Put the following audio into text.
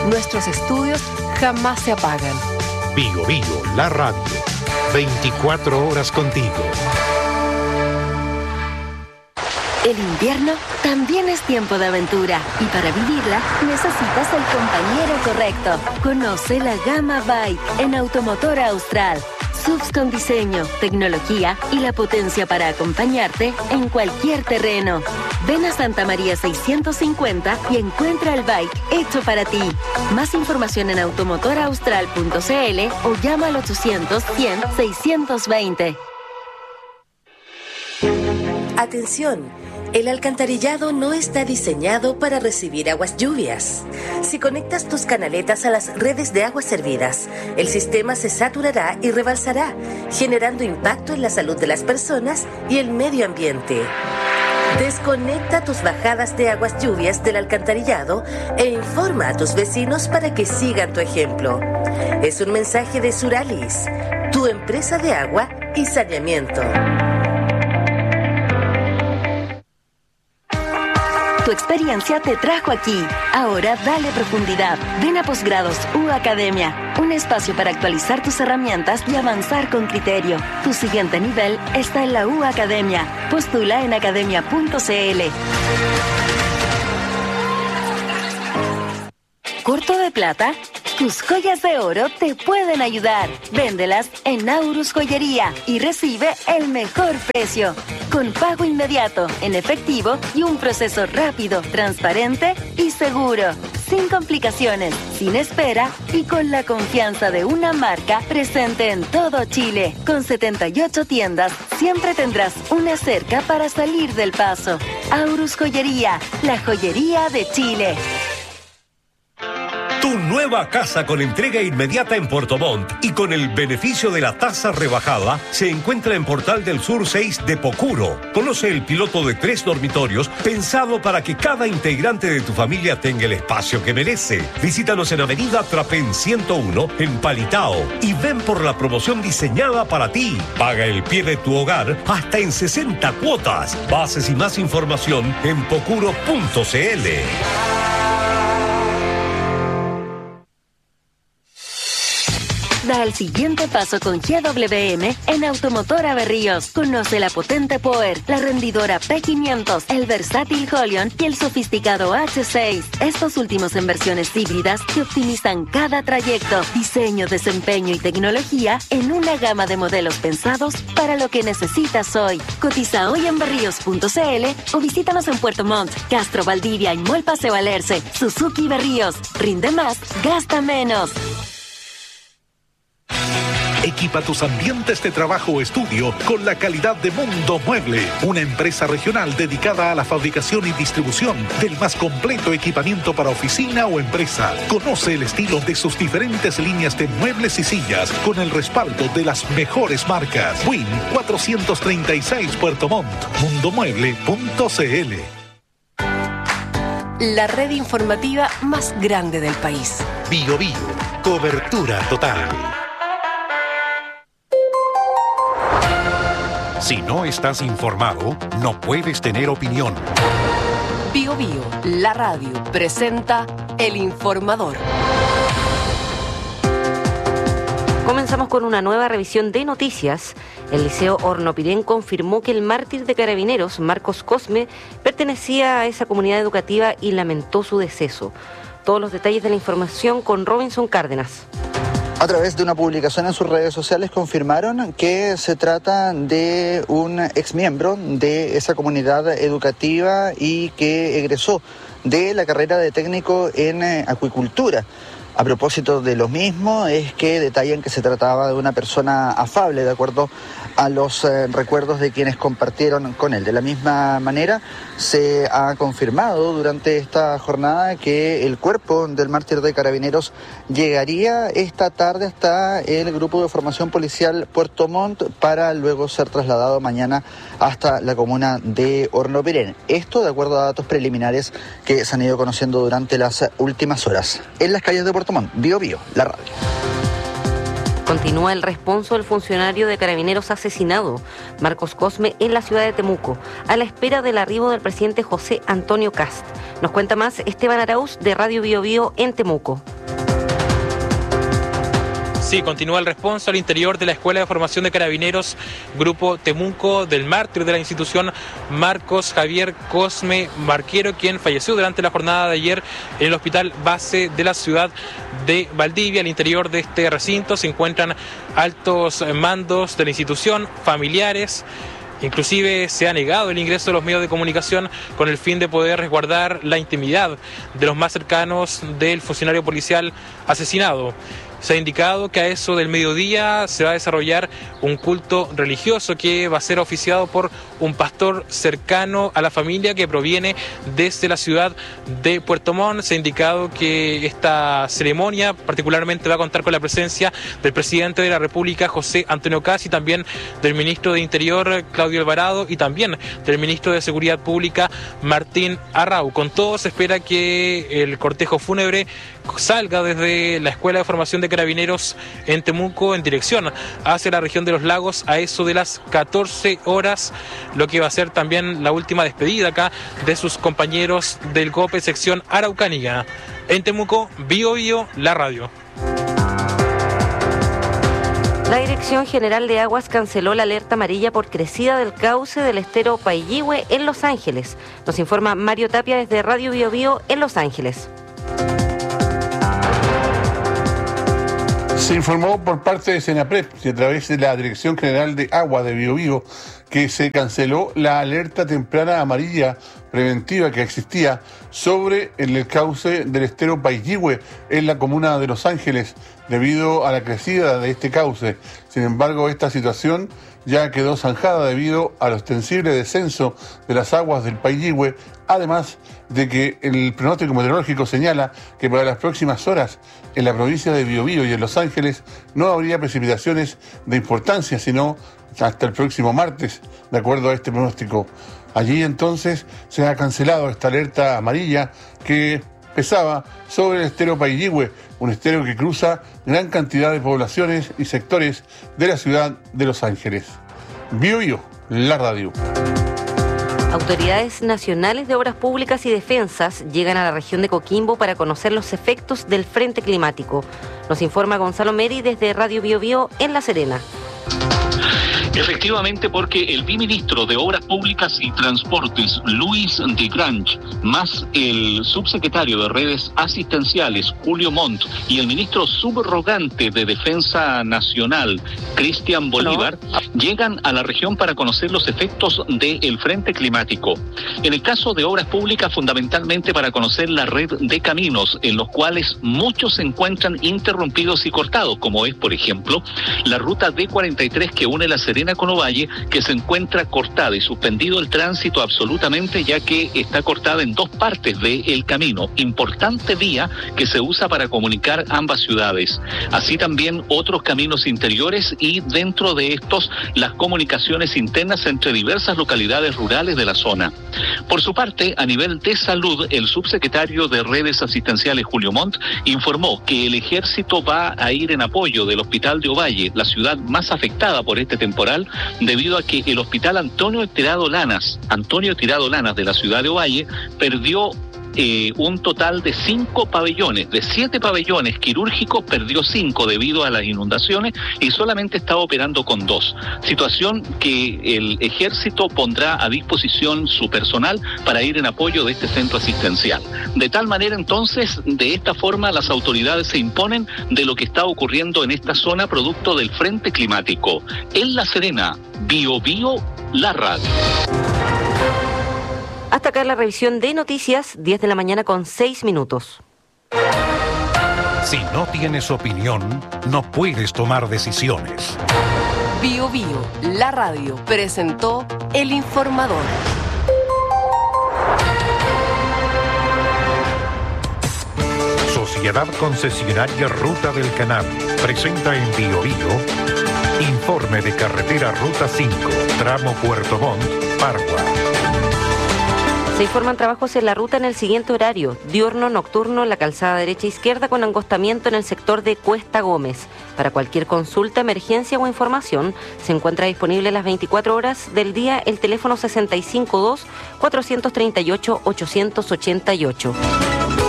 Nuestros estudios jamás se apagan. Bio Bio, la radio. 24 horas contigo. El invierno también es tiempo de aventura y para vivirla necesitas el compañero correcto. Conoce la gama Bike en Automotor Austral. SUVs con diseño, tecnología y la potencia para acompañarte en cualquier terreno. Ven a Santa María 650 y encuentra el bike hecho para ti. Más información en automotoraustral.cl o llama al 800-100-620. Atención. El alcantarillado no está diseñado para recibir aguas lluvias. Si conectas tus canaletas a las redes de aguas servidas, el sistema se saturará y rebalsará, generando impacto en la salud de las personas y el medio ambiente. Desconecta tus bajadas de aguas lluvias del alcantarillado e informa a tus vecinos para que sigan tu ejemplo. Es un mensaje de Suralis, tu empresa de agua y saneamiento. Tu experiencia te trajo aquí. Ahora dale profundidad. Ven a Posgrados U Academia, un espacio para actualizar tus herramientas y avanzar con criterio. Tu siguiente nivel está en la U Academia. Postula en academia.cl. ¿Corto de plata? Tus joyas de oro te pueden ayudar. Véndelas en Aurus Joyería y recibe el mejor precio. Con pago inmediato, en efectivo y un proceso rápido, transparente y seguro. Sin complicaciones, sin espera y con la confianza de una marca presente en todo Chile. Con 78 tiendas, siempre tendrás una cerca para salir del paso. Aurus Joyería, la joyería de Chile. Tu nueva casa con entrega inmediata en Puerto Montt y con el beneficio de la tasa rebajada se encuentra en Portal del Sur 6 de Pocuro. Conoce el piloto de 3 dormitorios pensado para que cada integrante de tu familia tenga el espacio que merece. Visítanos en Avenida Trapén 101 en Palitao y ven por la promoción diseñada para ti. Paga el pie de tu hogar hasta en 60 cuotas. Bases y más información en pocuro.cl. Da el siguiente paso con GWM en Automotora Berríos. Conoce la potente Power, la rendidora P500, el versátil Holion y el sofisticado H6. Estos últimos en versiones híbridas que optimizan cada trayecto, diseño, desempeño y tecnología en una gama de modelos pensados para lo que necesitas hoy. Cotiza hoy en berríos.cl o visítanos en Puerto Montt, Castro, Valdivia y Mall Paseo Alerce. Suzuki Berríos. Rinde más, gasta menos. Equipa tus ambientes de trabajo o estudio con la calidad de Mundo Mueble, una empresa regional dedicada a la fabricación y distribución del más completo equipamiento para oficina o empresa. Conoce el estilo de sus diferentes líneas de muebles y sillas con el respaldo de las mejores marcas. Win 436 Puerto Montt, mundomueble.cl. La red informativa más grande del país. Bio Bio, cobertura total. Si no estás informado, no puedes tener opinión. Bio Bio, la radio, presenta El Informador. Comenzamos con una nueva revisión de noticias. El Liceo Hornopirén confirmó que el mártir de Carabineros, Marcos Cosme, pertenecía a esa comunidad educativa y lamentó su deceso. Todos los detalles de la información con Robinson Cárdenas. A través de una publicación en sus redes sociales confirmaron que se trata de un exmiembro de esa comunidad educativa y que egresó de la carrera de técnico en acuicultura. A propósito de lo mismo, es que detallan que se trataba de una persona afable, de acuerdo a los recuerdos de quienes compartieron con él. De la misma manera, se ha confirmado durante esta jornada que el cuerpo del mártir de Carabineros llegaría esta tarde hasta el Grupo de Formación Policial Puerto Montt para luego ser trasladado mañana hasta la comuna de Hornopirén. Esto de acuerdo a datos preliminares que se han ido conociendo durante las últimas horas. En las calles de Puerto Montt, Bio Bio, la radio. Continúa el responso del funcionario de Carabineros asesinado, Marcos Cosme, en la ciudad de Temuco, a la espera del arribo del presidente José Antonio Kast. Nos cuenta más Esteban Arauz de Radio Bio Bio en Temuco. Sí, continúa el responso al interior de la Escuela de Formación de Carabineros, Grupo Temuco, del mártir de la institución, Marcos Javier Cosme Marquero, quien falleció durante la jornada de ayer en el hospital base de la ciudad de Valdivia. Al interior de este recinto se encuentran altos mandos de la institución, familiares. Inclusive se ha negado el ingreso de los medios de comunicación con el fin de poder resguardar la intimidad de los más cercanos del funcionario policial asesinado. Se ha indicado que a eso del mediodía se va a desarrollar un culto religioso que va a ser oficiado por un pastor cercano a la familia que proviene desde la ciudad de Puerto Montt. Se ha indicado que esta ceremonia particularmente va a contar con la presencia del presidente de la República, José Antonio Kast, y también del ministro de Interior, Claudio Alvarado, y también del ministro de Seguridad Pública, Martín Arrau. Con todo, se espera que el cortejo fúnebre salga desde la Escuela de Formación de Carabineros en Temuco en dirección hacia la región de los lagos a eso de las 14 horas, lo que va a ser también la última despedida acá de sus compañeros del GOPE sección Araucanía. En Temuco, Bio Bio, la radio. La Dirección General de Aguas canceló la alerta amarilla por crecida del cauce del estero Paillihue en Los Ángeles. Nos informa Mario Tapia desde Radio Bio Bio en Los Ángeles. Se informó por parte de Senapred y a través de la Dirección General de Agua de Biobío que se canceló la alerta temprana amarilla preventiva que existía sobre el cauce del estero Paillihue en la comuna de Los Ángeles debido a la crecida de este cauce. Sin embargo, esta situación ya quedó zanjada debido al ostensible descenso de las aguas del Paillihue, además de que el pronóstico meteorológico señala que para las próximas horas en la provincia de Biobío y en Los Ángeles no habría precipitaciones de importancia, sino hasta el próximo martes, de acuerdo a este pronóstico. Allí entonces se ha cancelado esta alerta amarilla que pesaba sobre el estero Paillihue, un estero que cruza gran cantidad de poblaciones y sectores de la ciudad de Los Ángeles. Bio Bio, la radio. Autoridades nacionales de obras públicas y defensas llegan a la región de Coquimbo para conocer los efectos del frente climático. Nos informa Gonzalo Meri desde Radio Bio Bio en La Serena. Efectivamente, porque el viceministro de Obras Públicas y Transportes, Luis de Grange, más el subsecretario de Redes Asistenciales, Julio Montt, y el ministro subrogante de Defensa Nacional, Cristian Bolívar, llegan a la región para conocer los efectos del frente climático. En el caso de Obras Públicas, fundamentalmente para conocer la red de caminos, en los cuales muchos se encuentran interrumpidos y cortados, como es, por ejemplo, la ruta D43 que une La Serena con Ovalle, que se encuentra cortada y suspendido el tránsito absolutamente, ya que está cortada en dos partes del camino, importante vía que se usa para comunicar ambas ciudades. Así también otros caminos interiores y dentro de estos las comunicaciones internas entre diversas localidades rurales de la zona. Por su parte, a nivel de salud, el subsecretario de Redes Asistenciales, Julio Montt, informó que el ejército va a ir en apoyo del hospital de Ovalle, la ciudad más afectada por este temporal, debido a que el hospital Antonio Tirado Lanas de la ciudad de Ovalle perdió un total de 5 pabellones, de 7 pabellones quirúrgicos, perdió 5 debido a las inundaciones y solamente está operando con 2. Situación que el ejército pondrá a disposición su personal para ir en apoyo de este centro asistencial. De tal manera, entonces, de esta forma las autoridades se imponen de lo que está ocurriendo en esta zona producto del frente climático. En La Serena, Bio Bio, la radio. Hasta acá la revisión de noticias, 10 de la mañana con 6 minutos. Si no tienes opinión, no puedes tomar decisiones. Bio Bio, la radio, presentó El Informador. Sociedad Concesionaria Ruta del Canal presenta en Bio Bio informe de carretera Ruta 5, tramo Puerto Montt, Pargua. Se informan trabajos en la ruta en el siguiente horario: diurno, nocturno, en la calzada derecha e izquierda con angostamiento en el sector de Cuesta Gómez. Para cualquier consulta, emergencia o información, se encuentra disponible las 24 horas del día el teléfono 652-438-888.